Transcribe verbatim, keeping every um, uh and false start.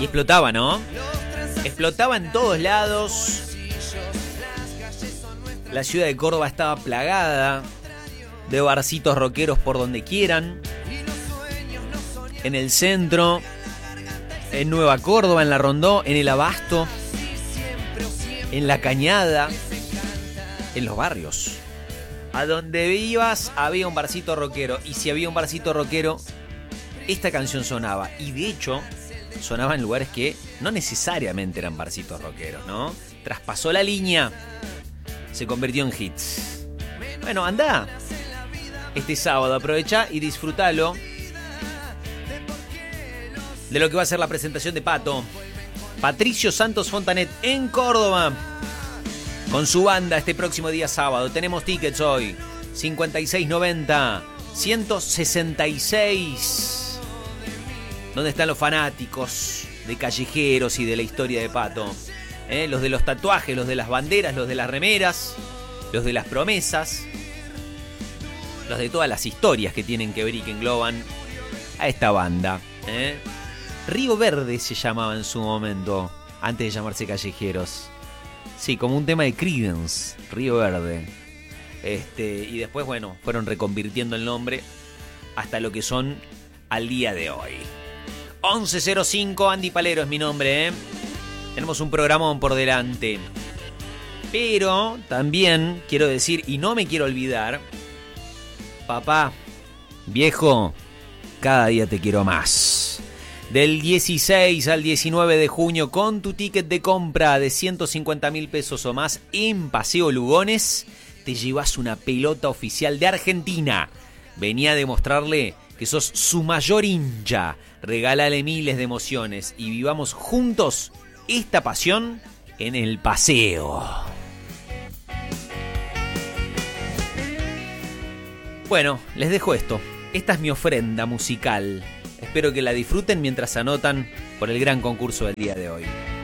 Y explotaba, ¿no? Explotaba en todos lados. La ciudad de Córdoba estaba plagada de barcitos rockeros por donde quieran. En el centro, en Nueva Córdoba, en la Rondó, en el Abasto, en la Cañada, en los barrios. A donde ibas había un barcito rockero. Y si había un barcito rockero, esta canción sonaba. Y de hecho, sonaba en lugares que no necesariamente eran barcitos rockeros, ¿no? Traspasó la línea, se convirtió en hits. Bueno, andá este sábado, aprovechá y disfrutalo de lo que va a ser la presentación de Pato. Patricio Santos Fontanet en Córdoba, con su banda este próximo día sábado. Tenemos tickets hoy. cincuenta y seis noventa, ciento sesenta y seis. ¿Dónde están los fanáticos de Callejeros y de la historia de Pato? ¿Eh? Los de los tatuajes, los de las banderas, los de las remeras, los de las promesas, los de todas las historias que tienen que ver y que engloban a esta banda. ¿Eh? Río Verde se llamaba en su momento, antes de llamarse Callejeros. Sí, como un tema de Creedence, Río Verde. Este, y después, bueno, fueron reconvirtiendo el nombre hasta lo que son al día de hoy. once cero cinco, Andy Palero es mi nombre, ¿eh? Tenemos un programón por delante. Pero también quiero decir, y no me quiero olvidar, papá, viejo, cada día te quiero más. Del dieciséis al diecinueve de junio, con tu ticket de compra de ciento cincuenta mil pesos o más en Paseo Lugones, te llevas una pelota oficial de Argentina. Vení a demostrarle que sos su mayor hincha. Regálale miles de emociones y vivamos juntos esta pasión en el paseo. Bueno, les dejo esto. Esta es mi ofrenda musical. Espero que la disfruten mientras anotan por el gran concurso del día de hoy.